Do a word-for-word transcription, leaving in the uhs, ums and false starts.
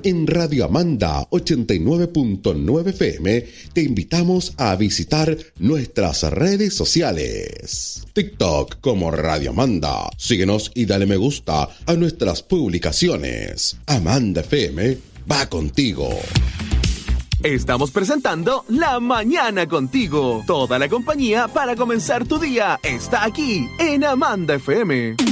En Radio Amanda ochenta y nueve punto nueve F M te invitamos a visitar nuestras redes sociales. TikTok como Radio Amanda. Síguenos y dale me gusta a nuestras publicaciones. Amanda F M va contigo. Estamos presentando La Mañana Contigo. Toda la compañía para comenzar tu día está aquí en Amanda F M.